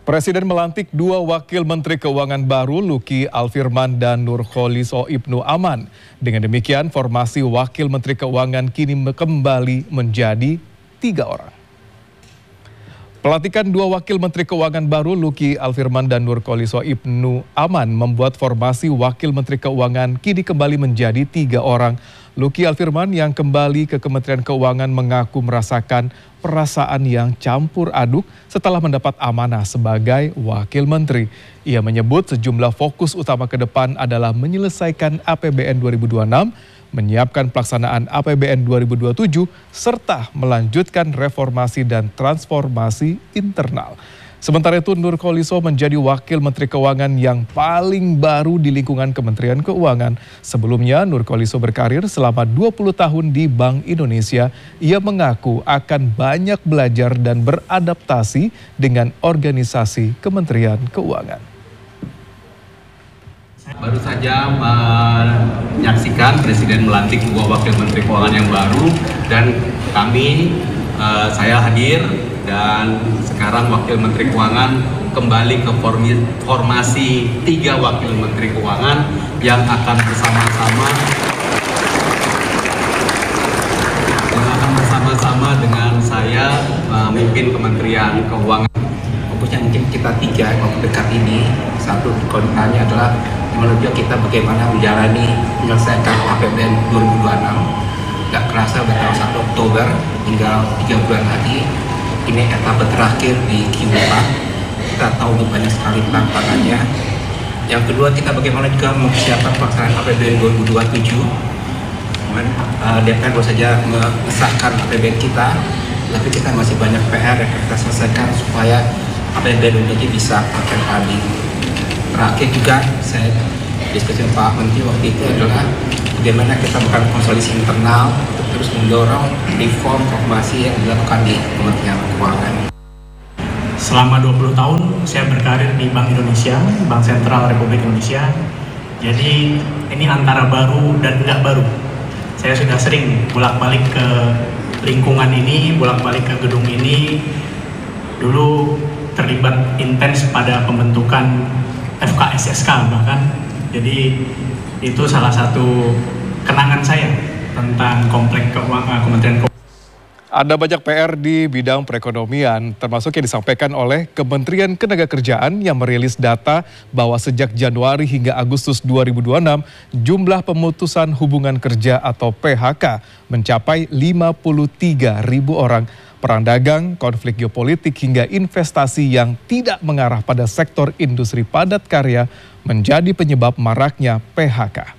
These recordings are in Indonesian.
Presiden melantik dua wakil Menteri Keuangan baru, Luki Alfirman dan Nurcholiso Ibnu Aman. Dengan demikian, formasi wakil Menteri Keuangan kini kembali menjadi 3 orang. Pelantikan dua wakil Menteri Keuangan baru, Luki Alfirman dan Nurcholiso Ibnu Aman, membuat formasi wakil Menteri Keuangan kini kembali menjadi 3 orang. Luki Alfirman yang kembali ke Kementerian Keuangan mengaku merasakan perasaan yang campur aduk setelah mendapat amanah sebagai wakil menteri. Ia menyebut sejumlah fokus utama ke depan adalah menyelesaikan APBN 2026, menyiapkan pelaksanaan APBN 2027, serta melanjutkan reformasi dan transformasi internal. Sementara itu, Nurcholiso menjadi wakil Menteri Keuangan yang paling baru di lingkungan Kementerian Keuangan. Sebelumnya, Nurcholiso berkarir selama 20 tahun di Bank Indonesia. Ia mengaku akan banyak belajar dan beradaptasi dengan organisasi Kementerian Keuangan. Baru saja menyaksikan Presiden melantik dua wakil Menteri Keuangan yang baru dan saya hadir dan sekarang Wakil Menteri Keuangan kembali ke formasi 3 Wakil Menteri Keuangan yang akan bersama-sama dengan saya memimpin Kementerian Keuangan. Fokusnya mungkin kita 3 waktu dekat ini. Satu kontennya adalah menuju kita bagaimana menjalani menyelesaikan APBN 2026. Gak kerasa udah tanggal 1 Oktober, tinggal 3 bulan lagi. Ini etapa terakhir di Q4. Kita tahu banyak sekali tantangannya. Yang kedua, kita bagaimana juga mempersiapkan pelaksanaan APBN 2027. DPR baru saja mengesahkan APBN kita, tapi kita masih banyak PR yang kita selesaikan supaya APBN ini bisa akan tadi. Terakhir juga saya diskusi Pak Menteri waktu itu adalah bagaimana kita melakukan konsolidasi internal untuk terus mendorong reform formasi yang dilakukan di Kementerian Keuangan. Selama 20 tahun saya berkarir di Bank Indonesia, Bank Sentral Republik Indonesia. Jadi ini antara baru dan enggak baru. Saya sudah sering bolak-balik ke lingkungan ini, bolak-balik ke gedung ini. Dulu terlibat intens pada pembentukan FKSSK bahkan. Jadi itu salah satu kenangan saya tentang kompleks keuangan Kementerian Keuangan. Ada banyak PR di bidang perekonomian, termasuk yang disampaikan oleh Kementerian Ketenagakerjaan yang merilis data bahwa sejak Januari hingga Agustus 2026, jumlah pemutusan hubungan kerja atau PHK mencapai 53.000 orang. Perang dagang, konflik geopolitik hingga investasi yang tidak mengarah pada sektor industri padat karya menjadi penyebab maraknya PHK.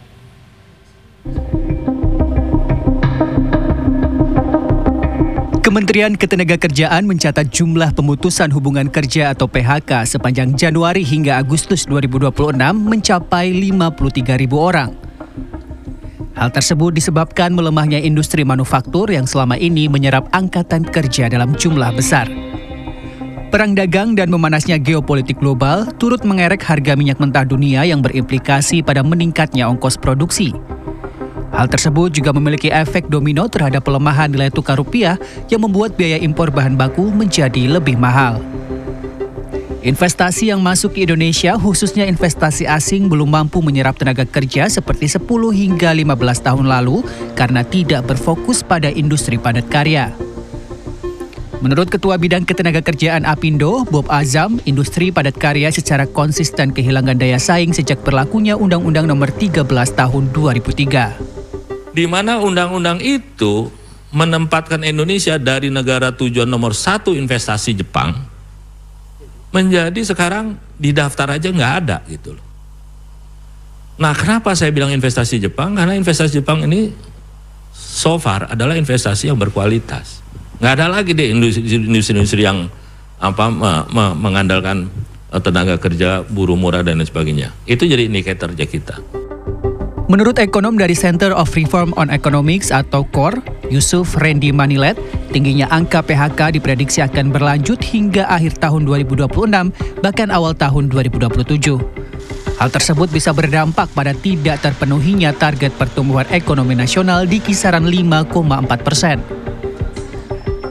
Kementerian Ketenagakerjaan mencatat jumlah pemutusan hubungan kerja atau PHK sepanjang Januari hingga Agustus 2026 mencapai 53.000 orang. Hal tersebut disebabkan melemahnya industri manufaktur yang selama ini menyerap angkatan kerja dalam jumlah besar. Perang dagang dan memanasnya geopolitik global turut mengerek harga minyak mentah dunia yang berimplikasi pada meningkatnya ongkos produksi. Hal tersebut juga memiliki efek domino terhadap pelemahan nilai tukar rupiah yang membuat biaya impor bahan baku menjadi lebih mahal. Investasi yang masuk ke Indonesia, khususnya investasi asing, belum mampu menyerap tenaga kerja seperti 10 hingga 15 tahun lalu karena tidak berfokus pada industri padat karya. Menurut Ketua Bidang Ketenagakerjaan Apindo, Bob Azam, industri padat karya secara konsisten kehilangan daya saing sejak berlakunya Undang-Undang Nomor 13 Tahun 2003. Di mana undang-undang itu menempatkan Indonesia dari negara tujuan nomor 1 investasi Jepang menjadi sekarang di daftar aja nggak ada gitu loh. Nah, kenapa saya bilang investasi Jepang? Karena investasi Jepang ini so far adalah investasi yang berkualitas. Nggak ada lagi deh industri-industri yang mengandalkan tenaga kerja buruh murah dan lain sebagainya. Itu jadi indikator aja kita. Menurut ekonom dari Center of Reform on Economics atau CORE, Yusuf Randy Manilet, tingginya angka PHK diprediksi akan berlanjut hingga akhir tahun 2026, bahkan awal tahun 2027. Hal tersebut bisa berdampak pada tidak terpenuhinya target pertumbuhan ekonomi nasional di kisaran 5,4%.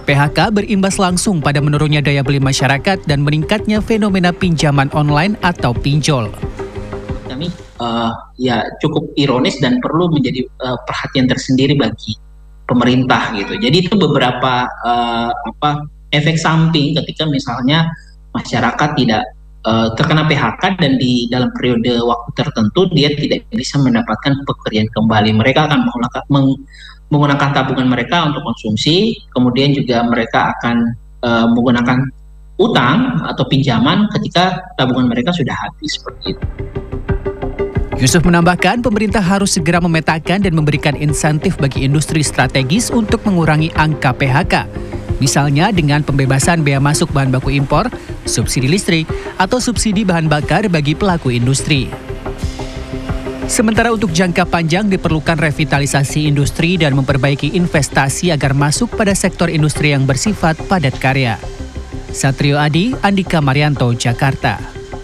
PHK berimbas langsung pada menurunnya daya beli masyarakat dan meningkatnya fenomena pinjaman online atau pinjol. Kami cukup ironis dan perlu menjadi perhatian tersendiri bagi pemerintah gitu. Jadi itu beberapa efek samping ketika misalnya masyarakat tidak terkena PHK dan di dalam periode waktu tertentu dia tidak bisa mendapatkan pekerjaan kembali. Mereka akan menggunakan tabungan mereka untuk konsumsi, kemudian juga mereka akan menggunakan utang atau pinjaman ketika tabungan mereka sudah habis seperti itu. Yusuf menambahkan pemerintah harus segera memetakan dan memberikan insentif bagi industri strategis untuk mengurangi angka PHK. Misalnya dengan pembebasan bea masuk bahan baku impor, subsidi listrik, atau subsidi bahan bakar bagi pelaku industri. Sementara untuk jangka panjang diperlukan revitalisasi industri dan memperbaiki investasi agar masuk pada sektor industri yang bersifat padat karya. Satrio Adi, Andika Marianto, Jakarta.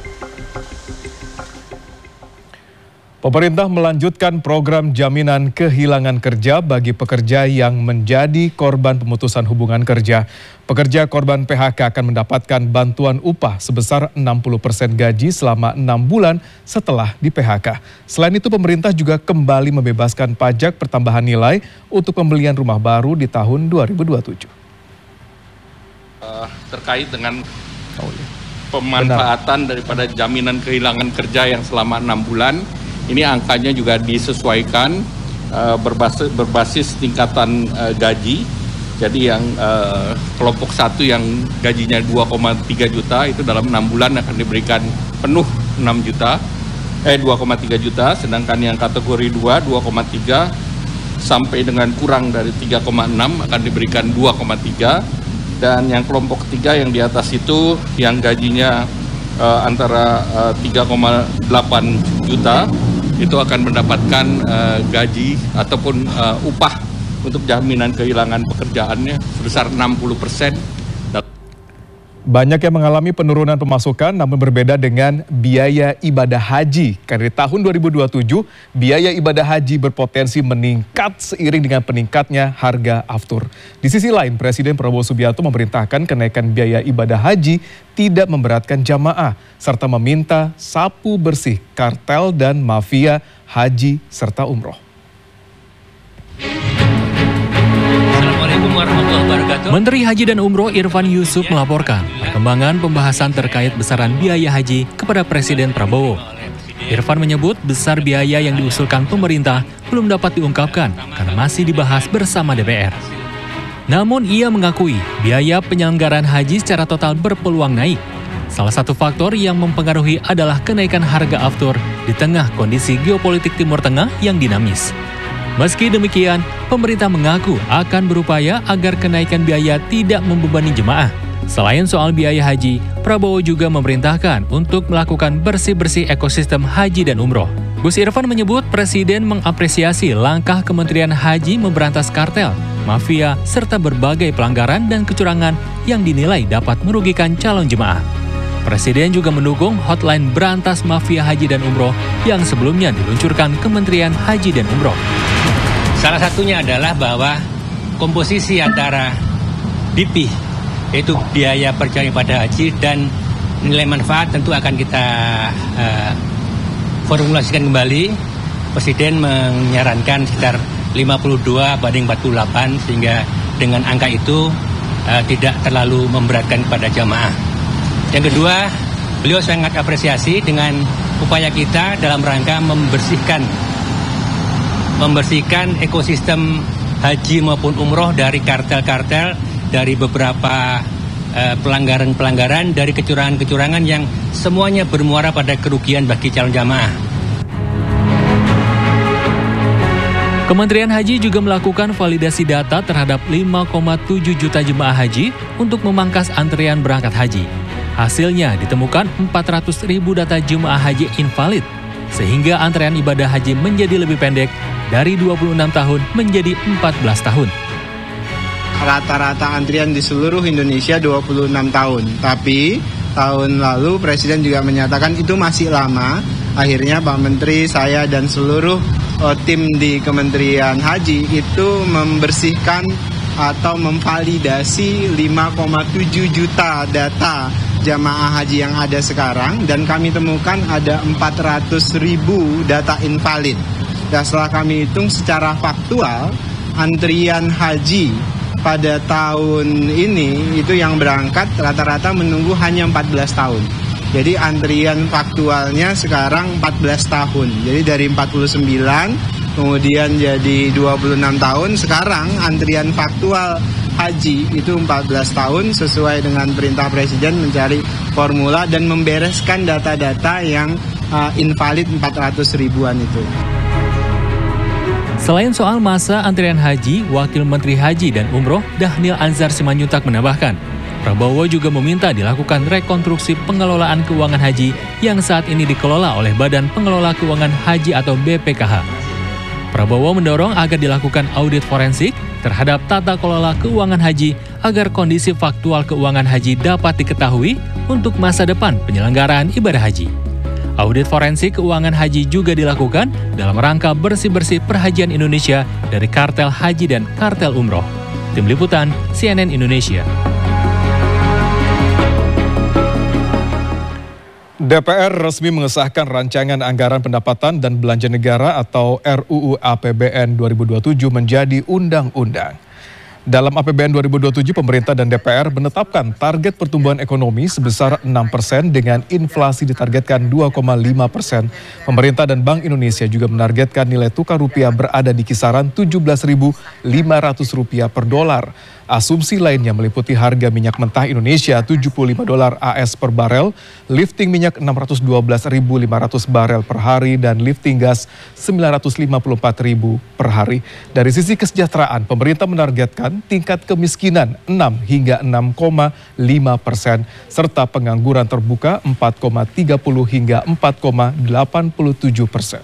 Pemerintah melanjutkan program jaminan kehilangan kerja bagi pekerja yang menjadi korban pemutusan hubungan kerja. Pekerja korban PHK akan mendapatkan bantuan upah sebesar 60% gaji selama 6 bulan setelah di PHK. Selain itu, pemerintah juga kembali membebaskan pajak pertambahan nilai untuk pembelian rumah baru di tahun 2027. Terkait dengan pemanfaatan daripada jaminan kehilangan kerja yang selama 6 bulan, ini angkanya juga disesuaikan berbasis tingkatan gaji. Jadi yang kelompok 1 yang gajinya 2,3 juta itu dalam 6 bulan akan diberikan penuh 2,3 juta, sedangkan yang kategori 2 2,3 sampai dengan kurang dari 3,6 akan diberikan 2,3, dan yang kelompok 3 yang di atas itu yang gajinya antara 3,8 juta itu akan mendapatkan gaji ataupun upah untuk jaminan kehilangan pekerjaannya sebesar 60%. Banyak yang mengalami penurunan pemasukan namun berbeda dengan biaya ibadah haji. Karena di tahun 2027, biaya ibadah haji berpotensi meningkat seiring dengan peningkatnya harga aftur. Di sisi lain, Presiden Prabowo Subianto memerintahkan kenaikan biaya ibadah haji tidak memberatkan jamaah, serta meminta sapu bersih kartel dan mafia haji serta umroh. Menteri Haji dan Umroh Irfan Yusuf melaporkan perkembangan pembahasan terkait besaran biaya haji kepada Presiden Prabowo. Irfan menyebut besar biaya yang diusulkan pemerintah belum dapat diungkapkan karena masih dibahas bersama DPR. Namun ia mengakui biaya penyelenggaraan haji secara total berpeluang naik. Salah satu faktor yang mempengaruhi adalah kenaikan harga aftur di tengah kondisi geopolitik Timur Tengah yang dinamis. Meski demikian, pemerintah mengaku akan berupaya agar kenaikan biaya tidak membebani jemaah. Selain soal biaya haji, Prabowo juga memerintahkan untuk melakukan bersih-bersih ekosistem haji dan umroh. Gus Irfan menyebut Presiden mengapresiasi langkah Kementerian Haji memberantas kartel, mafia, serta berbagai pelanggaran dan kecurangan yang dinilai dapat merugikan calon jemaah. Presiden juga mendukung hotline berantas mafia haji dan umroh yang sebelumnya diluncurkan Kementerian Haji dan Umroh. Salah satunya adalah bahwa komposisi antara BP, yaitu biaya perjalanan ibadah haji, dan nilai manfaat tentu akan kita formulasikan kembali. Presiden menyarankan sekitar 52 banding 48, sehingga dengan angka itu tidak terlalu memberatkan kepada jamaah. Yang kedua, beliau sangat apresiasi dengan upaya kita dalam rangka membersihkan ekosistem haji maupun umroh dari kartel-kartel, dari beberapa pelanggaran-pelanggaran, dari kecurangan-kecurangan yang semuanya bermuara pada kerugian bagi calon jamaah. Kementerian Haji juga melakukan validasi data terhadap 5,7 juta jemaah haji untuk memangkas antrean berangkat haji. Hasilnya ditemukan 400.000 data jemaah haji invalid, sehingga antrean ibadah haji menjadi lebih pendek dari 26 tahun menjadi 14 tahun. Rata-rata antrian di seluruh Indonesia 26 tahun. Tapi tahun lalu Presiden juga menyatakan itu masih lama. Akhirnya Pak Menteri, saya dan seluruh tim di Kementerian Haji itu membersihkan atau memvalidasi 5,7 juta data jamaah haji yang ada sekarang, dan kami temukan ada 400.000 data invalid. Dan setelah kami hitung secara faktual, antrian haji pada tahun ini itu yang berangkat rata-rata menunggu hanya 14 tahun. Jadi antrian faktualnya sekarang 14 tahun. Jadi dari 49 kemudian jadi 26 tahun, sekarang antrian faktual haji itu 14 tahun sesuai dengan perintah Presiden mencari formula dan membereskan data-data yang invalid 400 ribuan itu. Selain soal masa antrian haji, Wakil Menteri Haji dan Umroh Dhanil Anzar Simanjuntak menambahkan, Prabowo juga meminta dilakukan rekonstruksi pengelolaan keuangan haji yang saat ini dikelola oleh Badan Pengelola Keuangan Haji atau BPKH. Prabowo mendorong agar dilakukan audit forensik terhadap tata kelola keuangan haji agar kondisi faktual keuangan haji dapat diketahui untuk masa depan penyelenggaraan ibadah haji. Audit forensik keuangan haji juga dilakukan dalam rangka bersih-bersih perhajian Indonesia dari kartel haji dan kartel umroh. Tim Liputan CNN Indonesia. DPR resmi mengesahkan rancangan anggaran pendapatan dan belanja negara atau RUU APBN 2027 menjadi undang-undang. Dalam APBN 2027, pemerintah dan DPR menetapkan target pertumbuhan ekonomi sebesar 6% dengan inflasi ditargetkan 2,5%. Pemerintah dan Bank Indonesia juga menargetkan nilai tukar rupiah berada di kisaran Rp17.500 per dolar. Asumsi lainnya meliputi harga minyak mentah Indonesia $75 AS per barel, lifting minyak 612.500 barel per hari, dan lifting gas 954.000 per hari. Dari sisi kesejahteraan, pemerintah menargetkan tingkat kemiskinan 6 hingga 6,5%, serta pengangguran terbuka 4,30 hingga 4,87%.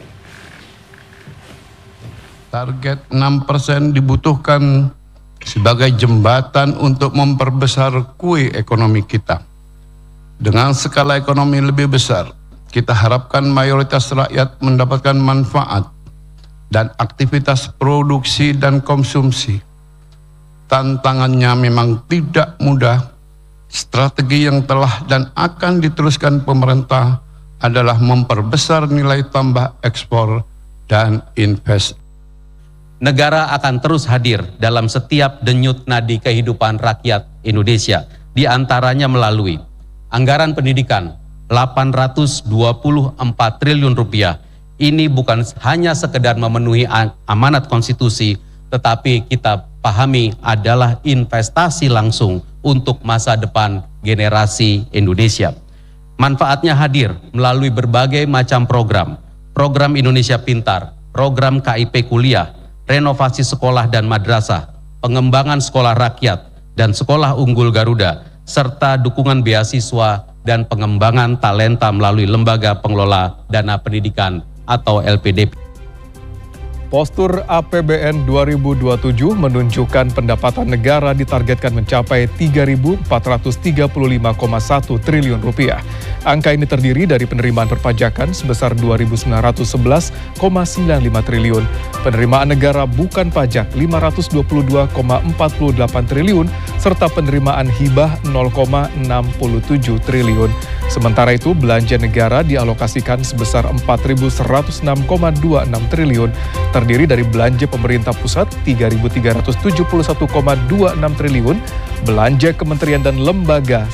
Target 6% dibutuhkan sebagai jembatan untuk memperbesar kue ekonomi kita. Dengan skala ekonomi lebih besar, kita harapkan mayoritas rakyat mendapatkan manfaat dan aktivitas produksi dan konsumsi. Tantangannya memang tidak mudah. Strategi yang telah dan akan diteruskan pemerintah adalah memperbesar nilai tambah ekspor dan investasi. Negara akan terus hadir dalam setiap denyut nadi kehidupan rakyat Indonesia, di antaranya melalui anggaran pendidikan 824 triliun rupiah. Ini bukan hanya sekedar memenuhi amanat konstitusi, tetapi kita pahami adalah investasi langsung untuk masa depan generasi Indonesia. Manfaatnya hadir melalui berbagai macam program Indonesia Pintar, program KIP Kuliah, renovasi sekolah dan madrasah, pengembangan sekolah rakyat dan sekolah unggul Garuda, serta dukungan beasiswa dan pengembangan talenta melalui Lembaga Pengelola Dana Pendidikan atau LPDP. Postur APBN 2027 menunjukkan pendapatan negara ditargetkan mencapai Rp3.435,1 triliun. Angka ini terdiri dari penerimaan perpajakan sebesar Rp2.911,95 triliun, penerimaan negara bukan pajak Rp522,48 triliun, serta penerimaan hibah Rp0,67 triliun. Sementara itu, belanja negara dialokasikan sebesar Rp4.106,26 triliun, terdiri dari belanja pemerintah pusat Rp3.371,26 triliun, belanja kementerian dan lembaga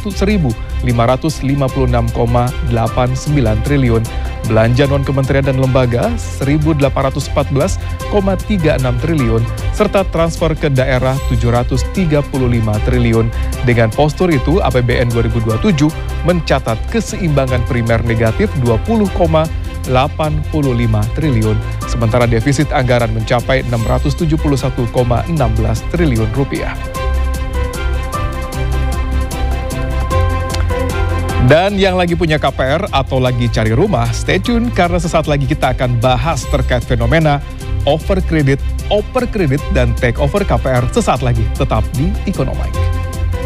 Rp1.556,89 triliun, belanja non-kementerian dan lembaga Rp1.814,36 triliun, serta transfer ke daerah Rp735 triliun. Dengan postur itu, APBN 2027 mencatat keseimbangan primer negatif Rp20,85 triliun, sementara defisit anggaran mencapai Rp671,16 triliun. Dan yang lagi punya KPR atau lagi cari rumah, stay tune karena sesaat lagi kita akan bahas terkait fenomena over kredit, dan take over KPR sesaat lagi. Tetap di Economic.